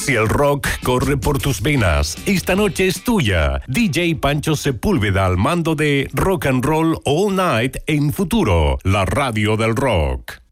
Si el rock corre por tus venas, esta noche es tuya. DJ Pancho Sepúlveda al mando de Rock and Roll All Night en Futuro, la radio del rock.